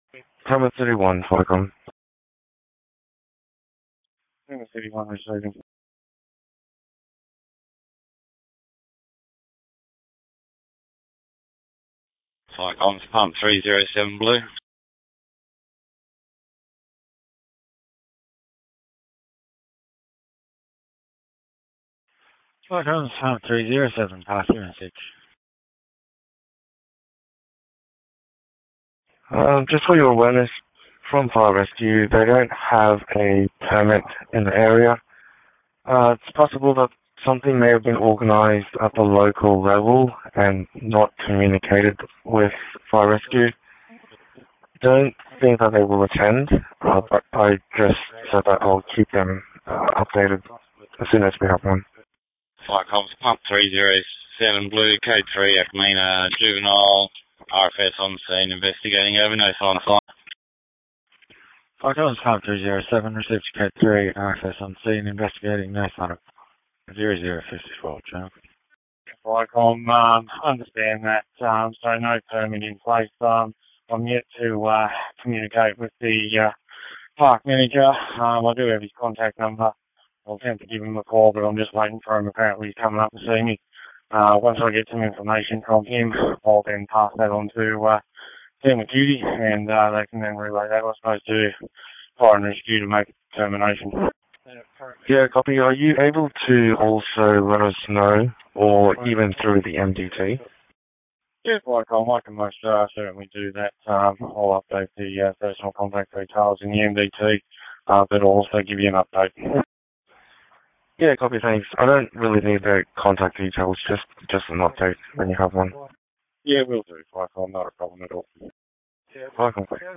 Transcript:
Thomas 31, Falcon. Thomas 31 receiving. Falcon's pump 307 blue. Falcon's pump 307, pass 06. Just for your awareness, from Fire Rescue, they don't have a permit in the area. It's possible that something may have been organized at the local level and not communicated with Fire Rescue. Don't think that they will attend, but I just said that I'll keep them updated as soon as we have one. Falcon's pump 307 blue, code 3, Acmina, juvenile, RFS on scene, investigating over, no sign of fire. Falcon's pump 307, received code 3, RFS on scene, investigating, no sign of 0054, channel. Falcon, understand that, so no permit in place. I'm yet to communicate with the park manager. I do have his contact number. I'll attempt to give him a call, but I'm just waiting for him. Apparently he's coming up to see me. Once I get some information from him, I'll then pass that on to team of duty, and they can then relay that, I suppose, to Fire and Rescue to make a determination. Yeah, copy. Are you able to also let us know, or even through the MDT? Yeah, I can most certainly do that. I'll update the personal contact details in the MDT, but I'll also give you an update. Yeah, copy, thanks. I don't really need the contact details, just an update when you have one. Yeah, we'll do, not a problem at all. Welcome.